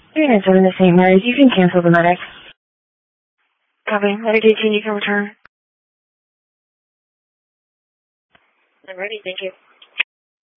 Unit 7 to St. Mary's, you can cancel the medic. Copy. Medic 18, you can return. I'm ready, thank you.